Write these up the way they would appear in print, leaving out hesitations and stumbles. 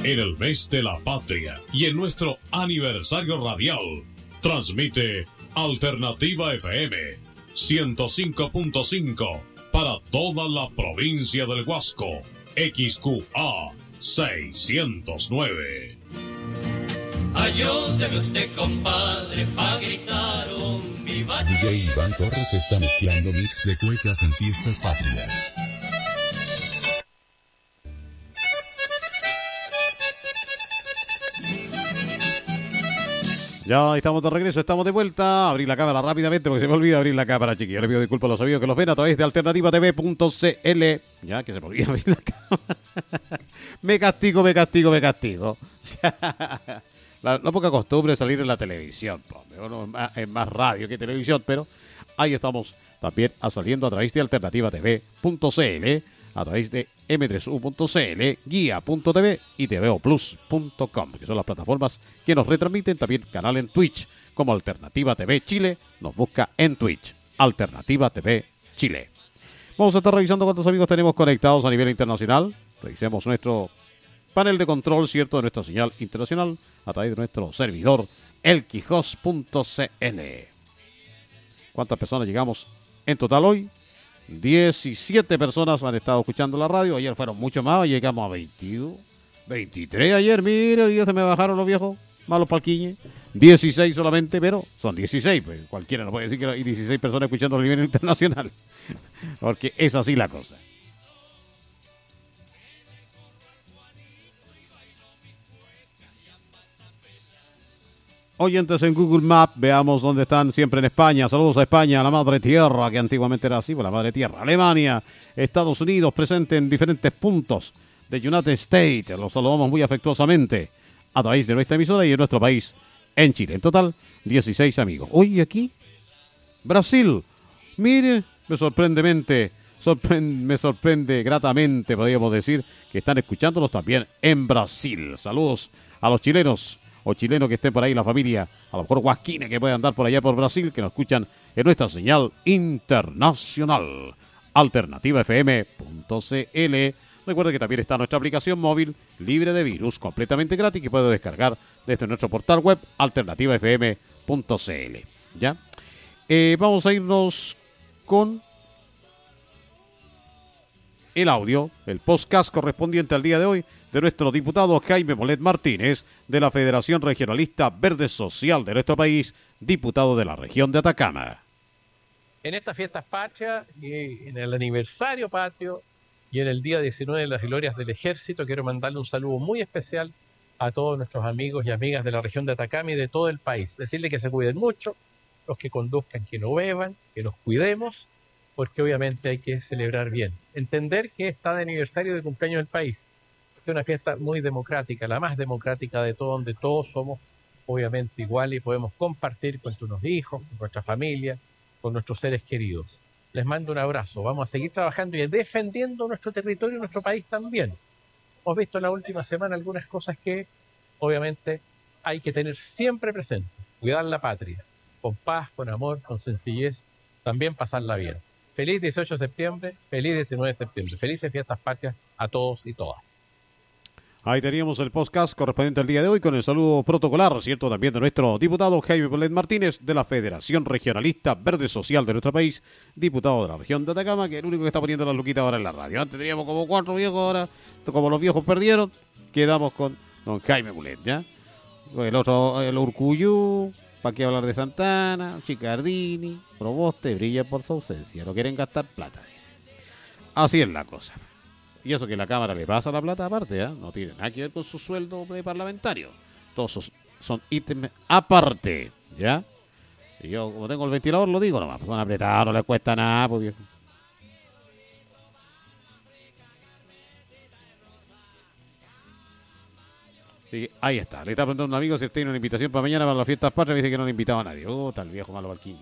En el mes de la patria y en nuestro aniversario radial, transmite Alternativa FM 105.5 para toda la provincia del Huasco, XQA 609. Ayúdeme usted, compadre, pa' gritar un viva. DJ Iván Torres está mezclando mix de cuecas en fiestas patrias. Ya estamos de regreso, estamos de vuelta. Abrir la cámara rápidamente porque se me olvida abrir la cámara, chiquillos. Le pido disculpas a los amigos que los ven a través de alternativatv.cl. Ya, que se me olvida abrir la cámara. Me castigo. La poca costumbre de salir en la televisión. Bueno, es más radio que televisión, pero ahí estamos también saliendo a través de alternativatv.cl, a través de m3u.cl, guía.tv y tvoplus.com, que son las plataformas que nos retransmiten. También canal en Twitch como Alternativa TV Chile. Nos busca en Twitch, Alternativa TV Chile. Vamos a estar revisando cuántos amigos tenemos conectados a nivel internacional. Revisemos nuestro panel de control, ¿cierto?, de nuestra señal internacional a través de nuestro servidor, elquijos.cl. ¿Cuántas personas llegamos en total hoy? 17 personas han estado escuchando la radio. Ayer fueron mucho más, llegamos a 22, 23 ayer. Mire, hoy día se me bajaron los viejos malos palquiñes. 16 solamente, pero son 16. Pues cualquiera no puede decir que hay 16 personas escuchando a nivel internacional, porque es así la cosa. Oyentes en Google Maps, veamos dónde están, siempre en España. Saludos a España, a la madre tierra, que antiguamente era así, pues la madre tierra. Alemania, Estados Unidos, presente en diferentes puntos de United States. Los saludamos muy afectuosamente a través de nuestra emisora y en nuestro país, en Chile. En total, 16 amigos. Hoy aquí, Brasil. Mire, me sorprende gratamente, podríamos decir, que están escuchándonos también en Brasil. Saludos a los chilenos o chilenos que estén por ahí, la familia, a lo mejor huasquines que puedan andar por allá por Brasil, que nos escuchan en nuestra señal internacional, alternativafm.cl. Recuerde que también está nuestra aplicación móvil, libre de virus, completamente gratis, que puede descargar desde nuestro portal web, alternativafm.cl. ¿Ya? Vamos a irnos con el audio, el podcast correspondiente al día de hoy, de nuestro diputado Jaime Molet Martínez, de la Federación Regionalista Verde Social de nuestro país, diputado de la región de Atacama. En estas fiestas patrias, y en el aniversario patrio, y en el día 19 de las glorias del Ejército, quiero mandarle un saludo muy especial a todos nuestros amigos y amigas de la región de Atacama y de todo el país. Decirle que se cuiden mucho, los que conduzcan, que no beban, que nos cuidemos, porque obviamente hay que celebrar bien. Entender que está de aniversario de cumpleaños del país. Es una fiesta muy democrática, la más democrática de todo, donde todos somos obviamente iguales y podemos compartir con nuestros hijos, con nuestra familia, con nuestros seres queridos. Les mando un abrazo. Vamos a seguir trabajando y defendiendo nuestro territorio y nuestro país también. Hemos visto en la última semana algunas cosas que obviamente hay que tener siempre presente. Cuidar la patria, con paz, con amor, con sencillez, también pasarla bien. Feliz 18 de septiembre, feliz 19 de septiembre. Felices fiestas patrias a todos y todas. Ahí teníamos el podcast correspondiente al día de hoy con el saludo protocolar, ¿cierto? También de nuestro diputado Jaime Molet Martínez de la Federación Regionalista Verde Social de nuestro país, diputado de la región de Atacama, que es el único que está poniendo las luquitas ahora en la radio. Antes teníamos como 4 viejos, ahora como los viejos perdieron, quedamos con don Jaime Molet, ¿ya? El otro, el Urcuyú, ¿para qué hablar de Santana? Chicardini, Proboste, brilla por su ausencia, no quieren gastar plata, dice. Así es la cosa. Y eso que la Cámara le pasa la plata aparte, ¿eh? No tiene nada que ver con su sueldo de parlamentario. Todos son ítems aparte, ¿ya? Y yo, como tengo el ventilador, lo digo nomás. Pues son apretados, no les cuesta nada, pues viejo. Sí, ahí está. Le está preguntando a un amigo si tiene una invitación para mañana para las fiestas patrias. Dice que no le invitaba a nadie. Tal viejo malo barquiño.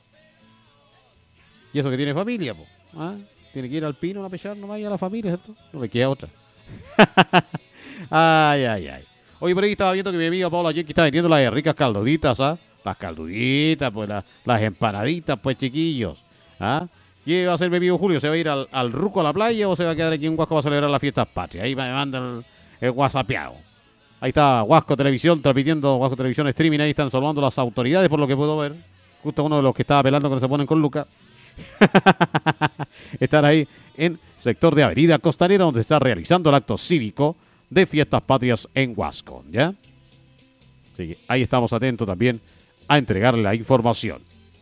Y eso que tiene familia, pues. ¿Ah? Tiene que ir al Pino a pechar nomás y a la familia, ¿cierto? No me queda otra. Ay. Oye, por ahí estaba viendo que mi amiga Paula Jenki está vendiendo las ricas calduditas, ¿ah? Las calduditas, pues las empanaditas, pues chiquillos. ¿Ah? ¿Qué va a hacer mi amigo Julio? ¿Se va a ir al Ruco a la playa o se va a quedar aquí en Huasco para celebrar las fiestas patrias? Ahí me manda el whatsappeado. Ahí está Huasco Televisión, transmitiendo Huasco Televisión Streaming. Ahí están saludando las autoridades, por lo que puedo ver. Justo uno de los que estaba pelando que no se ponen con Luca. Están ahí en sector de Avenida Costanera, donde está realizando el acto cívico de Fiestas Patrias en Huasco, ¿ya? Así que ahí estamos atentos también a entregarle la información.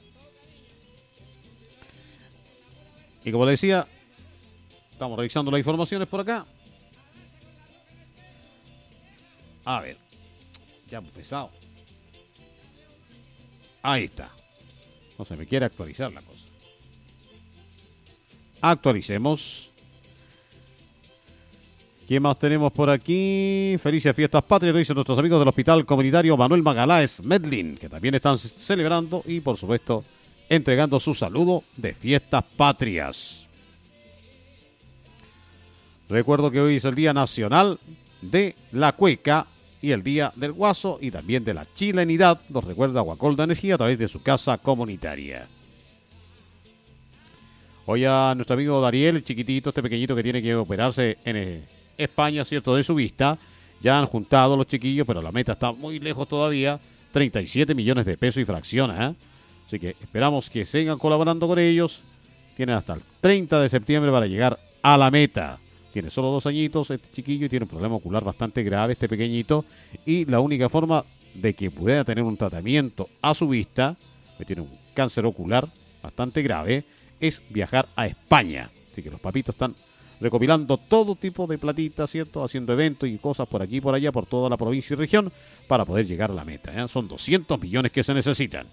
Y como le decía, estamos revisando las informaciones por acá. A ver, ya hemos empezado. Ahí está. No se me quiere actualizar la cosa. Actualicemos. ¿Qué más tenemos por aquí? Felices Fiestas Patrias, lo dicen nuestros amigos del Hospital Comunitario Manuel Magaláes Medlin, que también están celebrando y, por supuesto, entregando su saludo de Fiestas Patrias. Recuerdo que hoy es el Día Nacional de la Cueca y el Día del Guaso y también de la chilenidad. Nos recuerda Guacolda Energía a través de su casa comunitaria. Hoy a nuestro amigo Dariel, el chiquitito, este pequeñito que tiene que operarse en España, ¿cierto?, de su vista. Ya han juntado los chiquillos, pero la meta está muy lejos todavía. 37 millones de pesos y fracciones, ¿eh? Así que esperamos que sigan colaborando con ellos. Tienen hasta el 30 de septiembre para llegar a la meta. Tiene solo 2 añitos este chiquillo y tiene un problema ocular bastante grave, este pequeñito. Y la única forma de que pueda tener un tratamiento a su vista, que tiene un cáncer ocular bastante grave, es viajar a España. Así que los papitos están recopilando todo tipo de platitas, ¿cierto? Haciendo eventos y cosas por aquí y por allá, por toda la provincia y región, para poder llegar a la meta, ¿eh? Son 200 millones que se necesitan.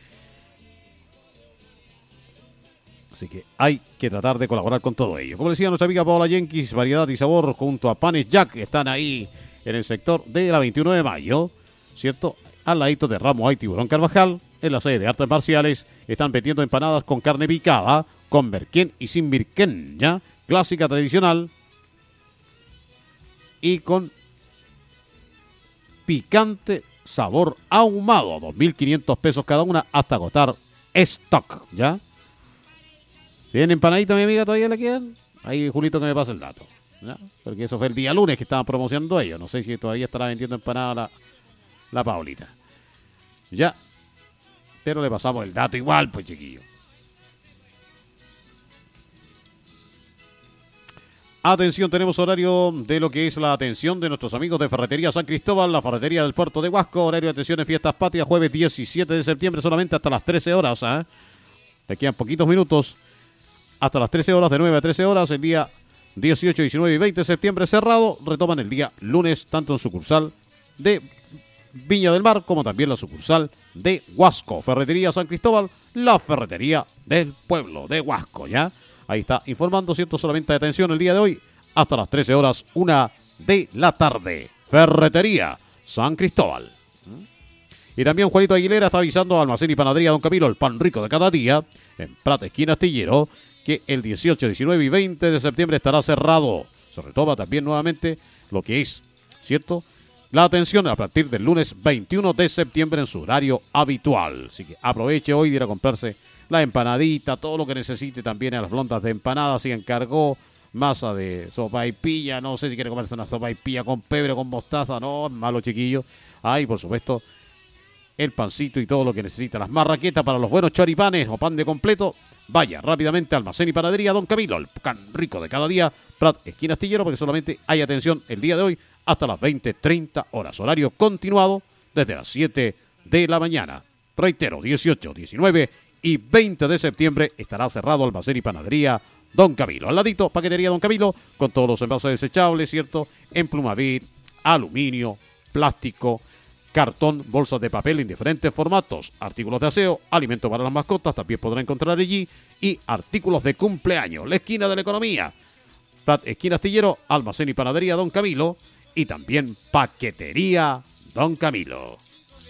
Así que hay que tratar de colaborar con todo ello. Como decía nuestra amiga Paola Jenkins, variedad y sabor junto a Panes Jack, están ahí en el sector de la 21 de mayo, ¿cierto? Al ladito de Ramos hay Tiburón Carvajal, en la sede de artes marciales, están vendiendo empanadas con carne picada, con merquén y sin merquén, ¿ya? Clásica tradicional y con picante sabor ahumado, 2.500 pesos cada una hasta agotar stock, ¿ya? Si viene empanadita, mi amiga, ¿todavía le quedan? Ahí, Julito, que me pase el dato, ¿ya? Porque eso fue el día lunes que estaban promocionando ellos. No sé si todavía estará vendiendo empanada la Paulita. Ya. Pero le pasamos el dato igual, pues, chiquillo. Atención, tenemos horario de lo que es la atención de nuestros amigos de Ferretería San Cristóbal, la ferretería del puerto de Huasco. Horario de atención en Fiestas Patrias, jueves 17 de septiembre, solamente hasta las 13 horas, ¿eh? Le quedan poquitos minutos. Hasta las 13 horas, de 9 a 13 horas, el día 18, 19 y 20 de septiembre cerrado. Retoman el día lunes, tanto en sucursal de Viña del Mar como también la sucursal de Huasco. Ferretería San Cristóbal, la ferretería del pueblo de Huasco, ¿ya? Ahí está informando, ¿cierto? Solamente de atención el día de hoy, hasta las 13 horas, 1 de la tarde. Ferretería San Cristóbal. Y también Juanito Aguilera está avisando a Almacén y Panadería Don Camilo, el pan rico de cada día, en Prat, esquina Astillero, que el 18, 19 y 20 de septiembre estará cerrado. Se retoma también nuevamente lo que es, ¿cierto?, la atención a partir del lunes 21 de septiembre en su horario habitual. Así que aproveche hoy de ir a comprarse la empanadita, todo lo que necesite también a las blondas de empanadas. Si encargó masa de sopaipilla, no sé si quiere comerse una sopaipilla con pebre o con mostaza, no, malo, chiquillo. Ahí, por supuesto, el pancito y todo lo que necesita, las marraquetas para los buenos choripanes o pan de completo. Vaya rápidamente a Almacén y Panadería Don Camilo, el pan rico de cada día, Prat, esquina Astillero, porque solamente hay atención el día de hoy hasta las 20:30 horas. Horario continuado desde las 7 de la mañana. Reitero, 18, 19 y 20 de septiembre estará cerrado Almacén y Panadería Don Camilo. Al ladito, Paquetería Don Camilo, con todos los envases desechables, ¿cierto? En Plumavit, aluminio, plástico, cartón, bolsas de papel en diferentes formatos, artículos de aseo, alimento para las mascotas, también podrá encontrar allí, y artículos de cumpleaños. La esquina de la economía, Prat, esquina Astillero, Almacén y Panadería Don Camilo, y también Paquetería Don Camilo.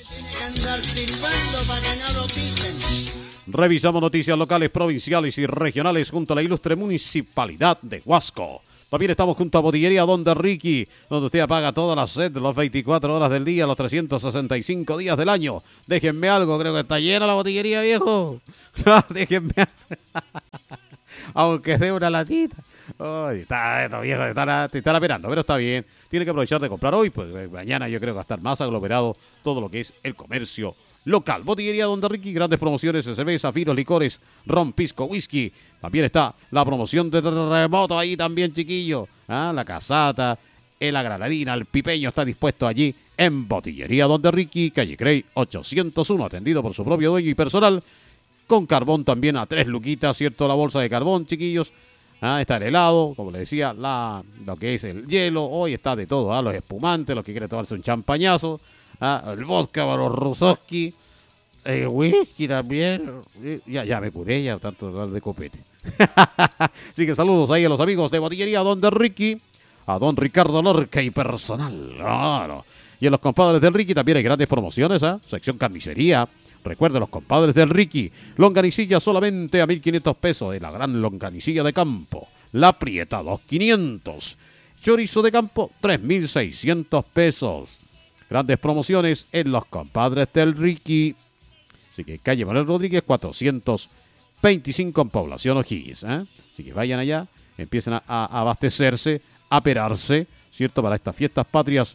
Revisamos noticias locales, provinciales y regionales junto a la ilustre Municipalidad de Huasco. También estamos junto a Botillería Donde Ricky, donde usted apaga toda la sed las 24 horas del día, los 365 días del año. Déjenme algo, creo que está llena la botillería, viejo. Déjenme aunque sea una latita. Ay, estos viejos te están apenando, pero está bien. Tiene que aprovechar de comprar hoy, pues mañana yo creo que va a estar más aglomerado todo lo que es el comercio local. Botillería Don de Ricky, grandes promociones de cerveza, finos, licores, ron, pisco, whisky. También está la promoción de terremoto ahí también, chiquillo. La casata, la granadina, el pipeño está dispuesto allí en Botillería Don de Ricky, calle Crey 801, atendido por su propio dueño y personal, con carbón también a 3 luquitas, ¿cierto? La bolsa de carbón, chiquillos. Está el helado, como les decía, lo que es el hielo, hoy está de todo, los espumantes, los que quieren tomarse un champañazo, el vodka para los Rusoski, whisky también, ya me curé, ya tanto hablar de copete. Así que saludos ahí a los amigos de Botillería Don de Ricky, a don Ricardo Lorca y personal, claro. Y en los compadres del Ricky también hay grandes promociones, sección carnicería. Recuerden, los compadres del Ricky, longanicilla solamente a 1.500 pesos de la gran longanicilla de campo. La prieta 2.500. Chorizo de campo 3.600 pesos. Grandes promociones en los compadres del Ricky. Así que calle Manuel Rodríguez 425 en Población O'Higgins. Así que vayan allá, empiecen a abastecerse, a aperarse, ¿cierto? Para estas fiestas patrias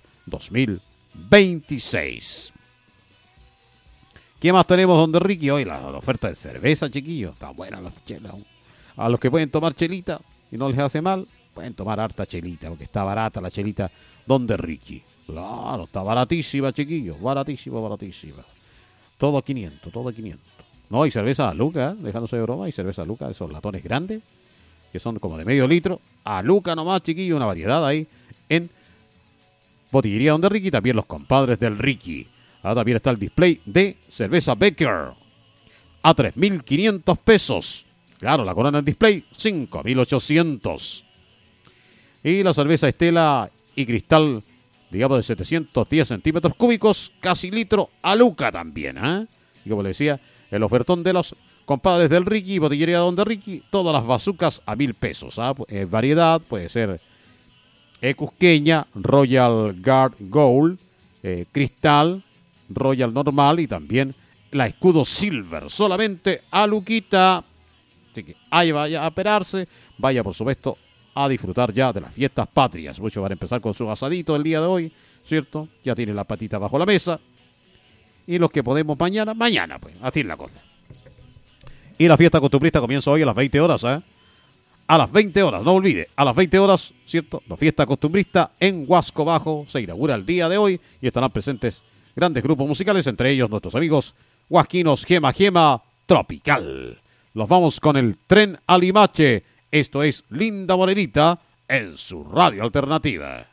2026. ¿Qué más tenemos, don de Ricky? Hoy la oferta de cerveza, chiquillos. Está buena la chela. A los que pueden tomar chelita y no les hace mal, pueden tomar harta chelita, porque está barata la chelita don de Ricky. Claro, está baratísima, chiquillos. Baratísima. Todo a 500. No, hay cerveza a Luca, dejándose de broma. Hay cerveza a Luca, esos latones grandes, que son como de medio litro. A Luca nomás, chiquillos, una variedad ahí en Botillería Don de Ricky. También los compadres del Ricky. También está el display de cerveza Becker a 3.500 pesos. Claro, la corona en display, 5.800. Y la cerveza Estela y Cristal, digamos, de 710 centímetros cúbicos, casi litro, a Luca también. Y como le decía, el ofertón de los compadres del Ricky, Botillería Don de Ricky, todas las bazucas a 1.000 pesos. Variedad, puede ser Cusqueña, Royal Guard Gold, Cristal, Royal normal y también la escudo silver, solamente a Luquita. Así que ahí vaya a operarse, vaya por supuesto a disfrutar ya de las fiestas patrias. Muchos van a empezar con su asadito el día de hoy, ¿cierto? Ya tienen la patita bajo la mesa. Y los que podemos mañana, pues, así es la cosa. Y la fiesta costumbrista comienza hoy a las 20 horas, A las 20 horas, no olvide, a las 20 horas, ¿cierto? La fiesta costumbrista en Huasco Bajo se inaugura el día de hoy y estarán presentes grandes grupos musicales, entre ellos nuestros amigos huasquinos Gema Tropical. Los vamos con el Tren a Limache. Esto es Linda Morenita en su radio alternativa.